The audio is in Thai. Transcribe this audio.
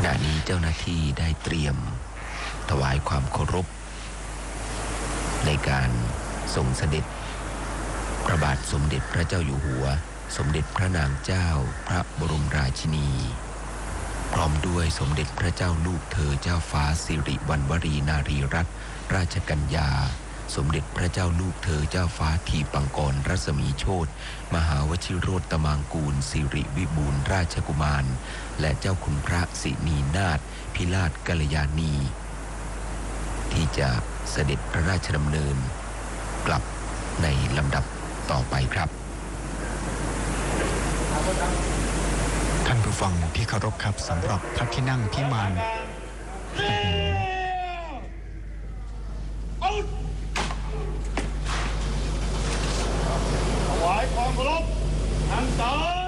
ขณะนี้เจ้าหน้าที่ได้เตรียมถวายความเคารพในการทรงเสด็จพระบาทสมเด็จพระเจ้าอยู่หัวสมเด็จพระนางเจ้าพระบรมราชินีพร้อมด้วยสมเด็จพระเจ้าลูกเธอเจ้าฟ้าสิริวัณวรีนารีรัตนราชกัญญาสมเด็จพระเจ้าลูกเธอเจ้าฟ้าทีปังกรรัศมีโชติมหาวชิโรตมังกูลสิริวิบูลย์ราชกุมารและเจ้าคุณพระสินีนาถพิราชกัลยาณีที่จะเสด็จพระราชดำเนินกลับในลำดับต่อไปครับท่านผู้ฟังที่เคารพครับสำหรับพระที่นั่งพิมานถวายความเคารพทางซ้าย